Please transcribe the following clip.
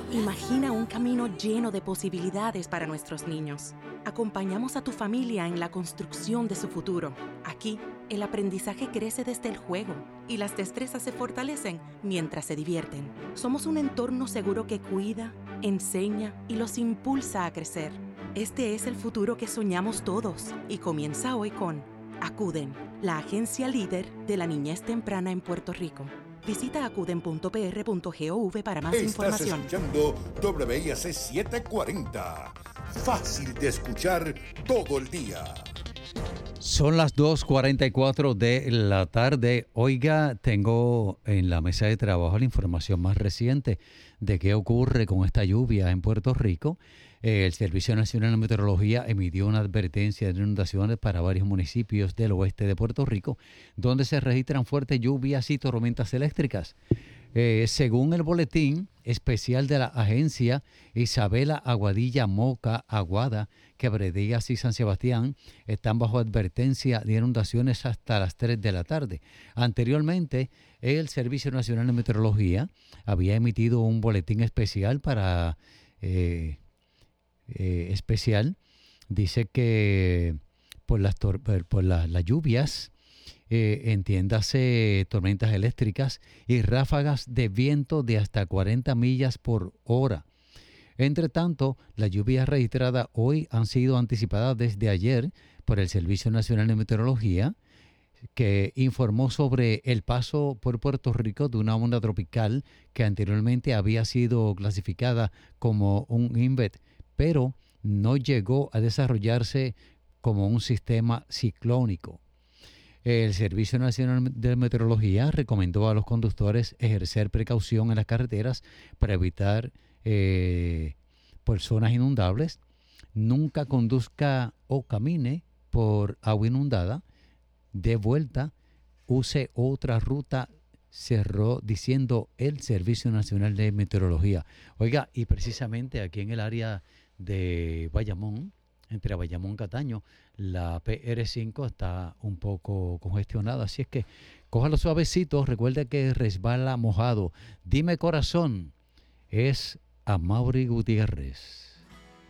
Imagina un camino lleno de posibilidades para nuestros niños. Acompañamos a tu familia en la construcción de su futuro. Aquí, el aprendizaje crece desde el juego y las destrezas se fortalecen mientras se divierten. Somos un entorno seguro que cuida, enseña y los impulsa a crecer. Este es el futuro que soñamos todos y comienza hoy con Acuden, la agencia líder de la niñez temprana en Puerto Rico. Visita acuden.pr.gov para más información. Estás escuchando WIAC 740. Fácil de escuchar todo el día. Son las 2:44 de la tarde. Oiga, tengo en la mesa de trabajo la información más reciente de qué ocurre con esta lluvia en Puerto Rico. El Servicio Nacional de Meteorología emitió una advertencia de inundaciones para varios municipios del oeste de Puerto Rico, donde se registran fuertes lluvias y tormentas eléctricas. Según el boletín especial de la agencia, Isabela, Aguadilla, Moca, Aguada, Quebradillas y San Sebastián están bajo advertencia de inundaciones hasta las 3 de la tarde. Anteriormente, el Servicio Nacional de Meteorología había emitido un boletín especial para dice que por las lluvias, entiéndase tormentas eléctricas y ráfagas de viento de hasta 40 millas por hora. Entre tanto, las lluvias registradas hoy han sido anticipadas desde ayer por el Servicio Nacional de Meteorología, que informó sobre el paso por Puerto Rico de una onda tropical que anteriormente había sido clasificada como un INVET, pero no llegó a desarrollarse como un sistema ciclónico. El Servicio Nacional de Meteorología recomendó a los conductores ejercer precaución en las carreteras para evitar por zonas inundables. Nunca conduzca o camine por agua inundada. De vuelta, use otra ruta, cerró diciendo el Servicio Nacional de Meteorología. Oiga, y precisamente aquí en el área de Bayamón, entre Bayamón y Cataño, la PR5 está un poco congestionada, así es que cójalo suavecito, recuerde que resbala mojado. Dime corazón, es Amaury Gutiérrez.